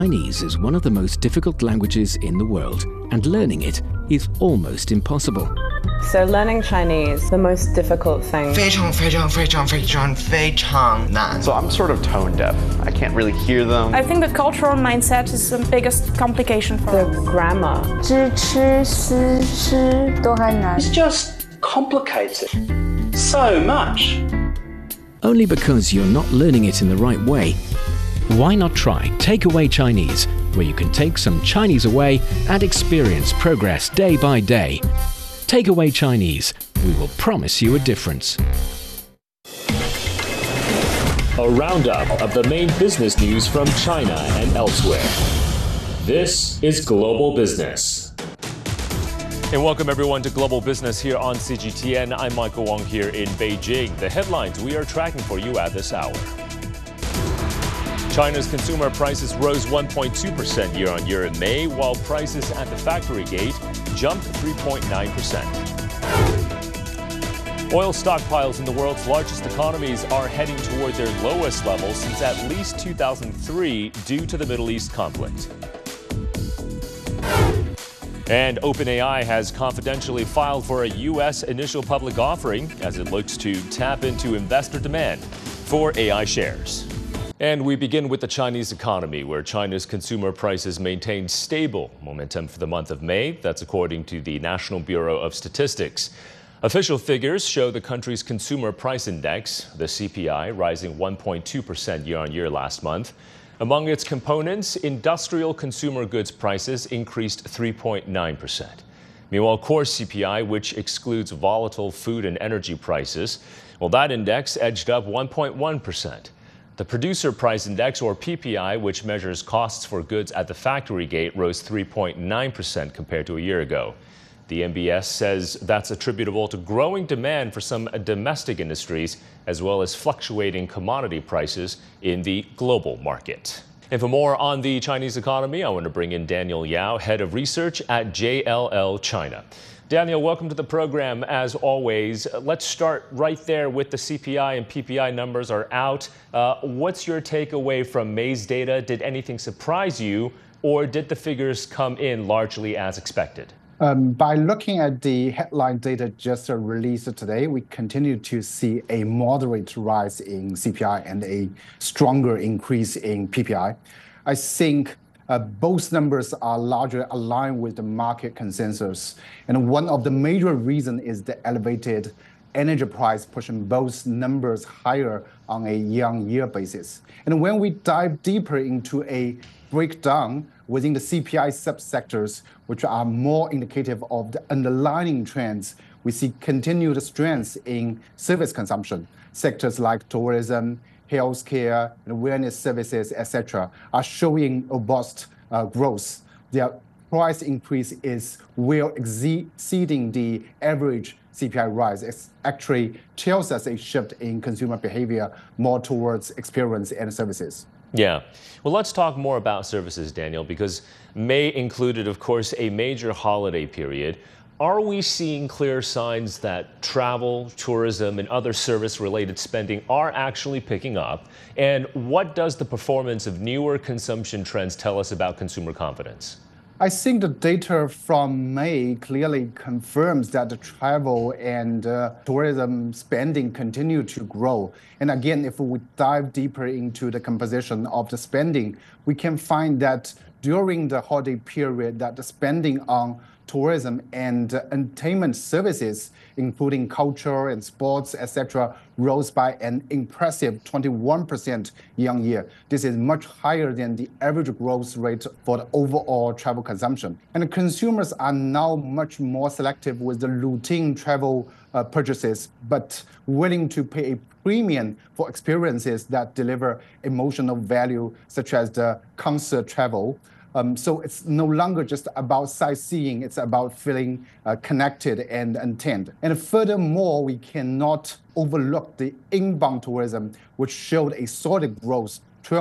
Chinese is one of the most difficult languages in the world, and learning it is almost impossible. So learning Chinese, the most difficult thing. 非常非常非常非常非常难. So I'm sort of tone deaf. I can't really hear them. I think the cultural mindset is the biggest complication for The us. grammar. 知吃思吃都还难。 It's just complicated so much. Only because you're not learning it in the right way. Why not try Takeaway Chinese, where you can take some Chinese away and experience progress day by day. Takeaway Chinese, we will promise you a difference. A roundup of the main business news from China and elsewhere. This is Global Business. And welcome everyone to Global Business here on CGTN. I'm Michael Wong here in Beijing. The headlines we are tracking for you at this hour. China's consumer prices rose 1.2% year-on-year in May, while prices at the factory gate jumped 3.9%. Oil stockpiles in the world's largest economies are heading toward their lowest level since at least 2003 due to the Middle East conflict. And OpenAI has confidentially filed for a U.S. initial public offering as it looks to tap into investor demand for AI shares. And we begin with the Chinese economy, where China's consumer prices maintained stable momentum for the month of May. That's according to the National Bureau of Statistics. Official figures show the country's consumer price index, the CPI, rising 1.2% year-on-year last month. Among its components, industrial consumer goods prices increased 3.9%. Meanwhile, core CPI, which excludes volatile food and energy prices, well, that index edged up 1.1%. The Producer Price Index, or PPI, which measures costs for goods at the factory gate, rose 3.9% compared to a year ago. The NBS says that's attributable to growing demand for some domestic industries, as well as fluctuating commodity prices in the global market. And for more on the Chinese economy, I want to bring in Daniel Yao, Head of Research at JLL China. Daniel, welcome to the program. As always, let's start right there with the CPI and PPI numbers are out. What's your takeaway from May's data? Did anything surprise you, or did the figures come in largely as expected? By looking at the headline data just released today, we continue to see a moderate rise in CPI and a stronger increase in PPI. I think both numbers are largely aligned with the market consensus. And one of the major reasons is the elevated energy price pushing both numbers higher on a year-on-year basis. And when we dive deeper into a breakdown within the CPI subsectors, which are more indicative of the underlying trends, we see continued strength in service consumption. Sectors like tourism, healthcare, and wellness services, etc., are showing robust growth. Their price increase is well exceeding the average CPI rise. It actually tells us a shift in consumer behavior more towards experience and services. Yeah. Well, let's talk more about services, Daniel, because May included, of course, a major holiday period. Are we seeing clear signs that travel, tourism, and other service-related spending are actually picking up? And what does the performance of newer consumption trends tell us about consumer confidence? I think the data from May clearly confirms that the travel and tourism spending continue to grow. And again, if we dive deeper into the composition of the spending, we can find that during the holiday period that the spending on tourism and entertainment services, including culture and sports, etc., rose by an impressive 21% year-on-year. This is much higher than the average growth rate for the overall travel consumption. And consumers are now much more selective with the routine travel purchases, but willing to pay a premium for experiences that deliver emotional value, such as the concert travel. So it's no longer just about sightseeing, it's about feeling connected and intent. And furthermore, we cannot overlook the inbound tourism, which showed a solid growth,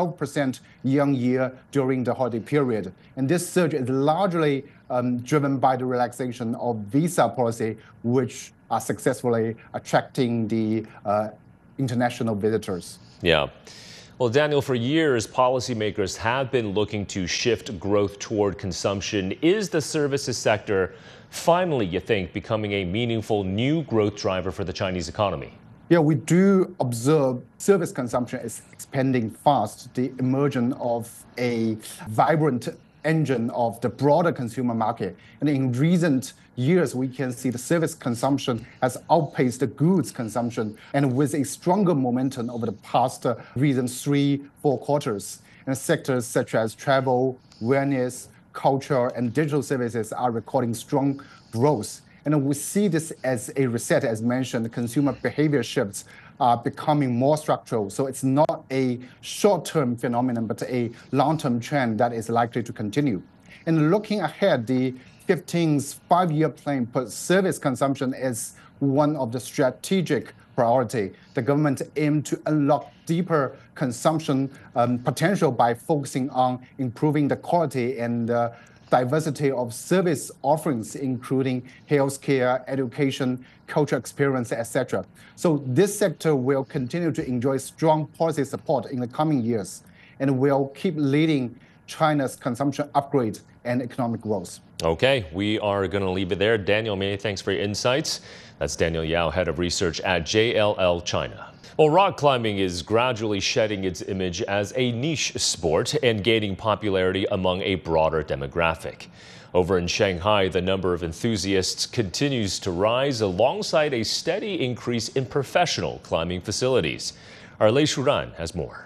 12% year-on-year during the holiday period. And this surge is largely driven by the relaxation of visa policy, which are successfully attracting the international visitors. Yeah. Well, Daniel, for years, policymakers have been looking to shift growth toward consumption. Is the services sector finally, you think, becoming a meaningful new growth driver for the Chinese economy? Yeah, we do observe service consumption is expanding fast, the emergence of a vibrant engine of the broader consumer market. And in recent years, we can see the service consumption has outpaced the goods consumption, and with a stronger momentum over the past recent 3-4 quarters. And sectors such as travel, wellness, culture, and digital services are recording strong growth. And we see this as a reset, as mentioned, consumer behavior shifts are becoming more structural. So it's not a short-term phenomenon, but a long-term trend that is likely to continue. And looking ahead, the 15th five-year plan puts service consumption as one of the strategic priority. The government aims to unlock deeper consumption potential by focusing on improving the quality and diversity of service offerings, including healthcare, education, cultural experience, etc. So this sector will continue to enjoy strong policy support in the coming years and will keep leading China's consumption upgrade and economic growth. Okay, we are going to leave it there. Daniel, many thanks for your insights. That's Daniel Yao, head of research at JLL China. Well, rock climbing is gradually shedding its image as a niche sport and gaining popularity among a broader demographic. Over in Shanghai, the number of enthusiasts continues to rise alongside a steady increase in professional climbing facilities. Our Lei Shuran has more.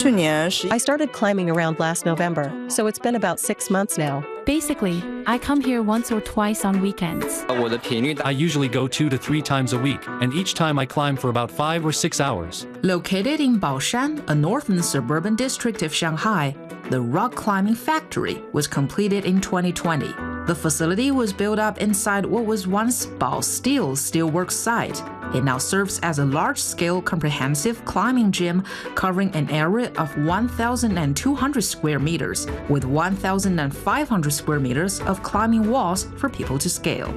I started climbing around last November, so it's been about 6 months now. Basically, I come here once or twice on weekends. I usually go 2 to 3 times a week, and each time I climb for about 5 or 6 hours. Located in Baoshan, a northern suburban district of Shanghai, the Rock Climbing Factory was completed in 2020. The facility was built up inside what was once Baosteel's steelworks site. It now serves as a large-scale comprehensive climbing gym covering an area of 1,200 square meters, with 1,500 square meters of climbing walls for people to scale.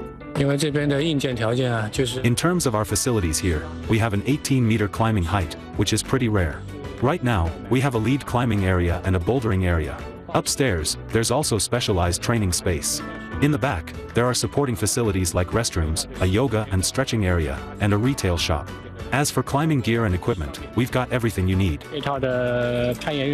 In terms of our facilities here, we have an 18-meter climbing height, which is pretty rare. Right now, we have a lead climbing area and a bouldering area. Upstairs, there's also specialized training space. In the back, there are supporting facilities like restrooms, a yoga and stretching area, and a retail shop. As for climbing gear and equipment, we've got everything you need. The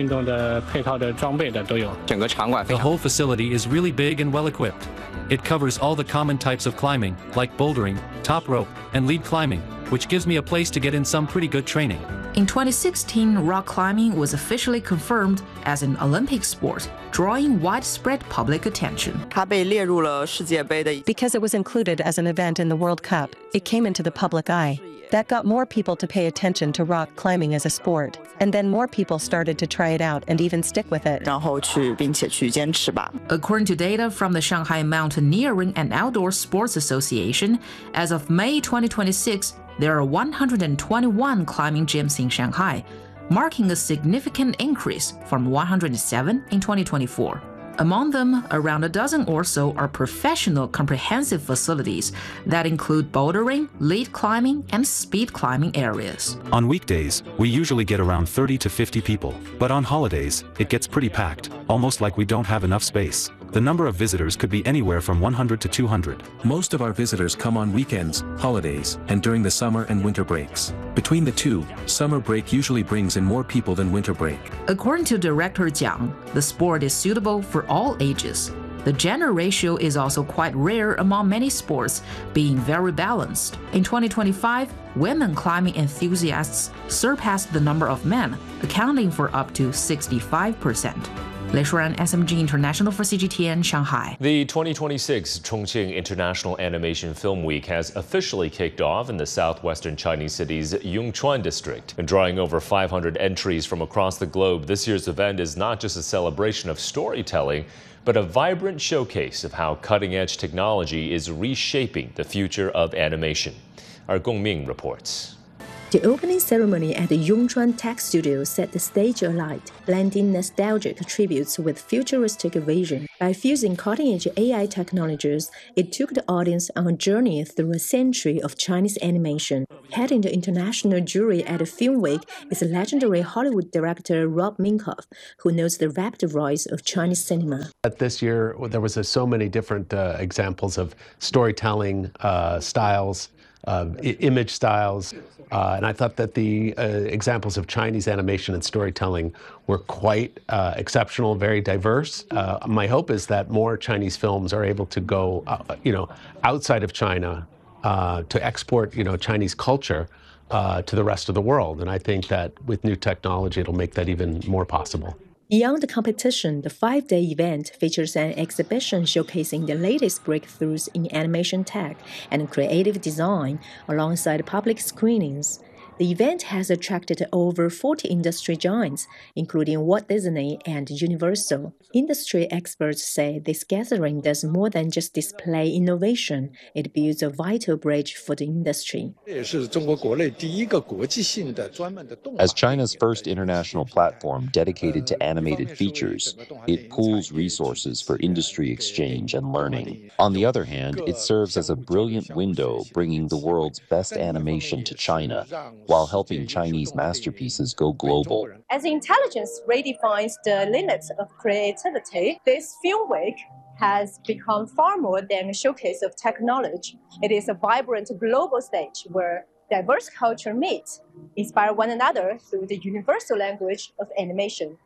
whole facility is really big and well equipped. It covers all the common types of climbing, like bouldering, top rope, and lead climbing, which gives me a place to get in some pretty good training. In 2016, rock climbing was officially confirmed as an Olympic sport, drawing widespread public attention. Because it was included as an event in the World Cup, it came into the public eye. That got more people to pay attention to rock climbing as a sport, and then more people started to try it out and even stick with it. According to data from the Shanghai Mountaineering and Outdoor Sports Association, as of May 2026, there are 121 climbing gyms in Shanghai, marking a significant increase from 107 in 2024. Among them, around a dozen or so are professional comprehensive facilities that include bouldering, lead climbing, and speed climbing areas. On weekdays, we usually get around 30 to 50 people, but on holidays, it gets pretty packed, almost like we don't have enough space. The number of visitors could be anywhere from 100 to 200. Most of our visitors come on weekends, holidays, and during the summer and winter breaks. Between the two, summer break usually brings in more people than winter break. According to Director Jiang, the sport is suitable for all ages. The gender ratio is also quite rare among many sports, being very balanced. In 2025, women climbing enthusiasts surpassed the number of men, accounting for up to 65%. Lei Shuran, SMG International for CGTN, Shanghai. The 2026 Chongqing International Animation Film Week has officially kicked off in the southwestern Chinese city's Yongchuan district. And drawing over 500 entries from across the globe, this year's event is not just a celebration of storytelling, but a vibrant showcase of how cutting-edge technology is reshaping the future of animation. Our Gong Ming reports. The opening ceremony at the Yongchuan Tech Studio set the stage alight, blending nostalgic tributes with futuristic vision. By fusing cutting-edge AI technologies, it took the audience on a journey through a century of Chinese animation. Heading the international jury at the Film Week is legendary Hollywood director Rob Minkoff, who knows the rapid rise of Chinese cinema. This year, there was so many different examples of storytelling styles, image styles, and I thought that the examples of Chinese animation and storytelling were quite exceptional, very diverse. My hope is that more Chinese films are able to go, outside of China to export, Chinese culture to the rest of the world. And I think that with new technology, it'll make that even more possible. Beyond the competition, the 5-day event features an exhibition showcasing the latest breakthroughs in animation tech and creative design, alongside public screenings. The event has attracted over 40 industry giants, including Walt Disney and Universal. Industry experts say this gathering does more than just display innovation, it builds a vital bridge for the industry. As China's first international platform dedicated to animated features, it pools resources for industry exchange and learning. On the other hand, it serves as a brilliant window bringing the world's best animation to China, while helping Chinese masterpieces go global. As intelligence redefines the limits of creativity, this Film Week has become far more than a showcase of technology. It is a vibrant global stage where diverse cultures meet, inspire one another through the universal language of animation.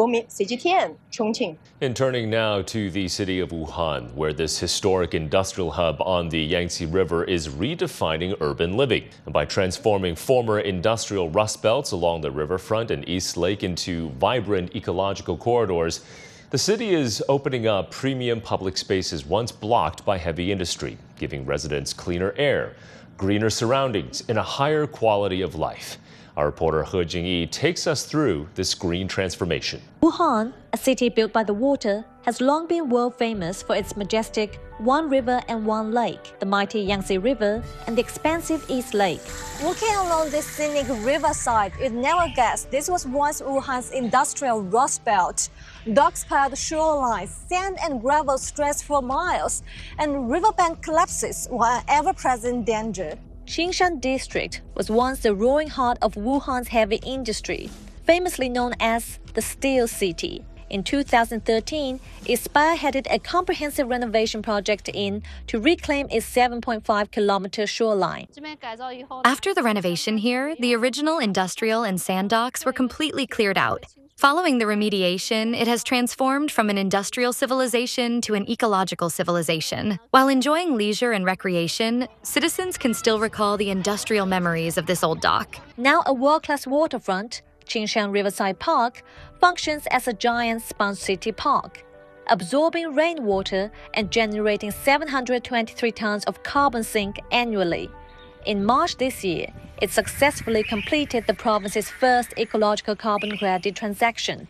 And turning now to the city of Wuhan, where this historic industrial hub on the Yangtze River is redefining urban living by transforming former industrial rust belts along the riverfront and East Lake into vibrant ecological corridors. The city is opening up premium public spaces once blocked by heavy industry, giving residents cleaner air, greener surroundings, and a higher quality of life. Our reporter He Jingyi takes us through this green transformation. Wuhan, a city built by the water, has long been world famous for its majestic one river and one lake, the mighty Yangtze River and the expansive East Lake. Walking along this scenic riverside, you'd never guess this was once Wuhan's industrial rust belt. Dark-piled shorelines, sand and gravel stretch for miles, and riverbank collapses were an ever-present danger. Xingshan District was once the roaring heart of Wuhan's heavy industry, famously known as the Steel City. In 2013, it spearheaded a comprehensive renovation project to reclaim its 7.5-kilometer shoreline. After the renovation here, the original industrial and sand docks were completely cleared out. Following the remediation, it has transformed from an industrial civilization to an ecological civilization. While enjoying leisure and recreation, citizens can still recall the industrial memories of this old dock. Now a world-class waterfront, Qingshan Riverside Park functions as a giant sponge city park, absorbing rainwater and generating 723 tons of carbon sink annually. In March this year, it successfully completed the province's first ecological carbon credit transaction.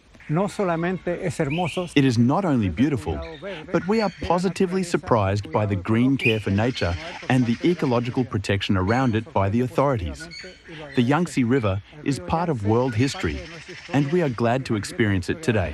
It is not only beautiful, but we are positively surprised by the green care for nature and the ecological protection around it by the authorities. The Yangtze River is part of world history, and we are glad to experience it today.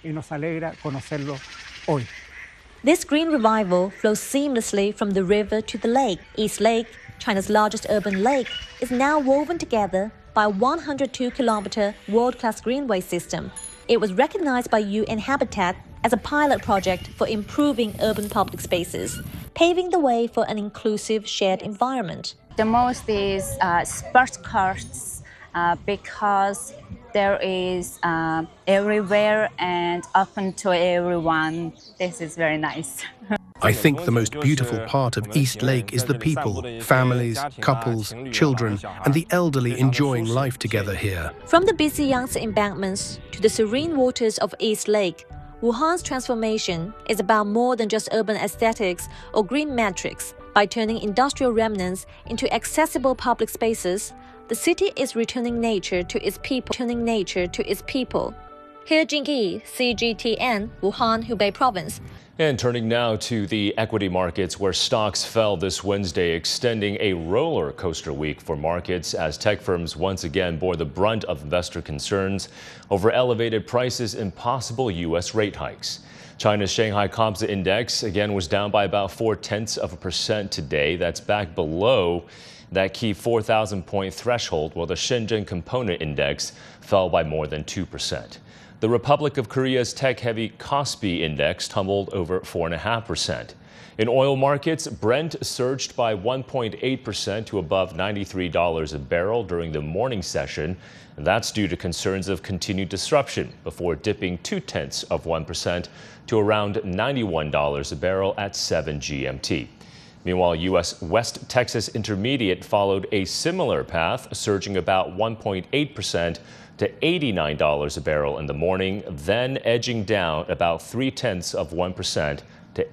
This green revival flows seamlessly from the river to the lake. East Lake, China's largest urban lake, is now woven together by a 102-kilometer world-class greenway system. It was recognized by UN Habitat as a pilot project for improving urban public spaces, paving the way for an inclusive shared environment. The most is sports cars because there is everywhere and open to everyone. This is very nice. I think the most beautiful part of East Lake is the people, families, couples, children, and the elderly enjoying life together here. From the busy Yangtze embankments to the serene waters of East Lake, Wuhan's transformation is about more than just urban aesthetics or green metrics. By turning industrial remnants into accessible public spaces, the city is returning nature to its people. He Jingyi, CGTN, Wuhan, Hubei Province. And turning now to the equity markets, where stocks fell this Wednesday, extending a roller coaster week for markets as tech firms once again bore the brunt of investor concerns over elevated prices and possible U.S. rate hikes. China's Shanghai Composite Index again was down by about 0.4% today. That's back below that key 4,000-point threshold, while the Shenzhen Component Index fell by more than 2%. The Republic of Korea's tech-heavy Kospi Index tumbled over 4.5%. In oil markets, Brent surged by 1.8% to above $93 a barrel during the morning session. And that's due to concerns of continued disruption before dipping 0.2% to around $91 a barrel at 7 GMT. Meanwhile, U.S. West Texas Intermediate followed a similar path, surging about 1.8% to $89 a barrel in the morning, then edging down about 0.3% to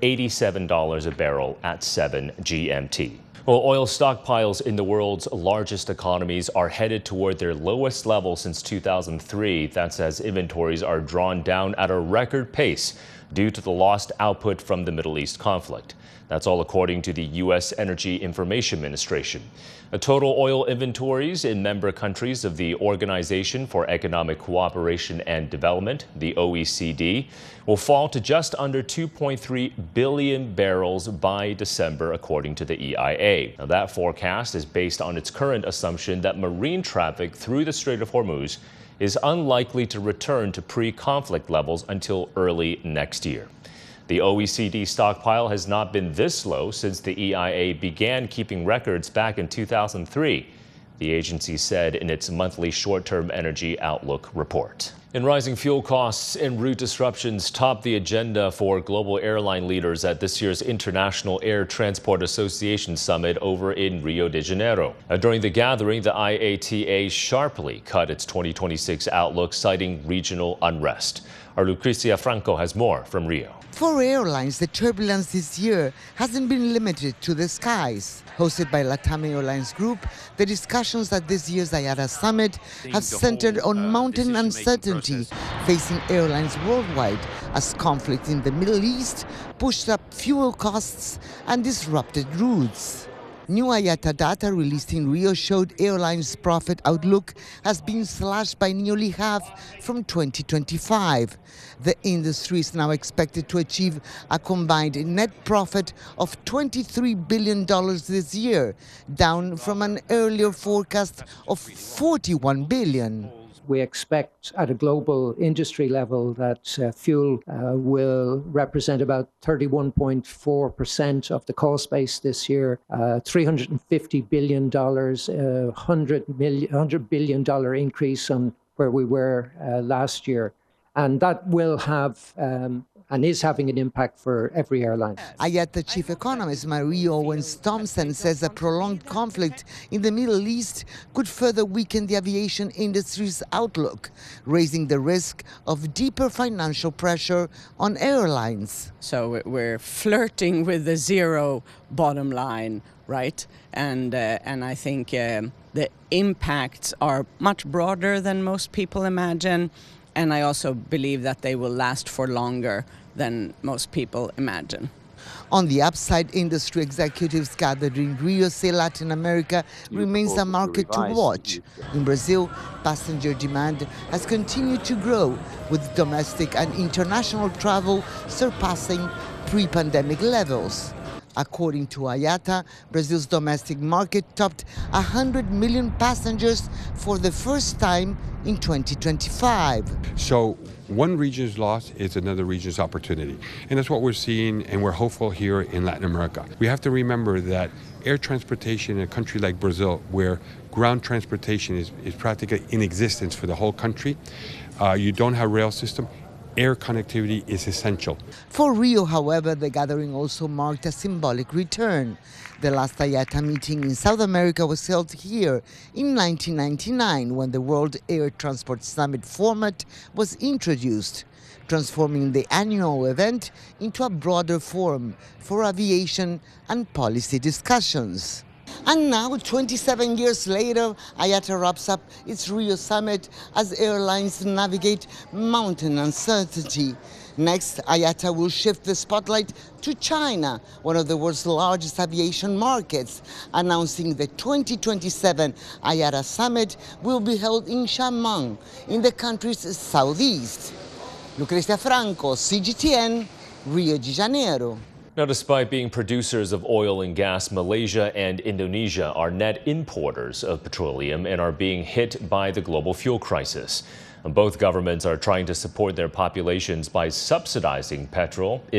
$87 a barrel at 7 GMT. Well, oil stockpiles in the world's largest economies are headed toward their lowest level since 2003. That's as inventories are drawn down at a record pace due to the lost output from the Middle East conflict. That's all according to the U.S. Energy Information Administration. Total oil inventories in member countries of the Organization for Economic Cooperation and Development, the OECD, will fall to just under 2.3 billion barrels by December, according to the EIA. Now, that forecast is based on its current assumption that marine traffic through the Strait of Hormuz is unlikely to return to pre-conflict levels until early next year. The OECD stockpile has not been this low since the EIA began keeping records back in 2003, the agency said in its monthly short-term energy outlook report. And rising fuel costs and route disruptions top the agenda for global airline leaders at this year's International Air Transport Association Summit over in Rio de Janeiro. During the gathering, the IATA sharply cut its 2026 outlook, citing regional unrest. Our Lucrecia Franco has more from Rio. For airlines, the turbulence this year hasn't been limited to the skies. Hosted by LATAM Airlines Group, the discussions at this year's IATA Summit have centered on mounting uncertainty facing airlines worldwide as conflict in the Middle East pushed up fuel costs and disrupted routes. New IATA data released in Rio showed airlines' profit outlook has been slashed by nearly half from 2025. The industry is now expected to achieve a combined net profit of $23 billion this year, down from an earlier forecast of $41 billion. We expect at a global industry level that fuel will represent about 31.4% of the cost base this year, $350 billion, $100 billion increase on where we were last year. And that will have and is having an impact for every airline. IATA chief economist Marie Owens-Thompson says a prolonged conflict in the Middle East could further weaken the aviation industry's outlook, raising the risk of deeper financial pressure on airlines. So we're flirting with the zero bottom line, right? And I think the impacts are much broader than most people imagine. And I also believe that they will last for longer than most people imagine. On the upside, industry executives gathered in Rio say Latin America remains a market to watch. In Brazil, passenger demand has continued to grow, with domestic and international travel surpassing pre-pandemic levels. According to IATA, Brazil's domestic market topped 100 million passengers for the first time in 2025. So one region's loss is another region's opportunity. And that's what we're seeing, and we're hopeful here in Latin America. We have to remember that air transportation in a country like Brazil, where ground transportation is practically in existence for the whole country, you don't have rail system. Air connectivity is essential. For Rio, however, the gathering also marked a symbolic return. The last IATA meeting in South America was held here in 1999, when the World Air Transport Summit format was introduced, transforming the annual event into a broader forum for aviation and policy discussions. And now, 27 years later, IATA wraps up its Rio summit as airlines navigate mounting uncertainty. Next, IATA will shift the spotlight to China, one of the world's largest aviation markets, announcing the 2027 IATA summit will be held in Xiamen, in the country's southeast. Lucrecia Franco, CGTN, Rio de Janeiro. Now, despite being producers of oil and gas, Malaysia and Indonesia are net importers of petroleum and are being hit by the global fuel crisis. Both governments are trying to support their populations by subsidizing petrol.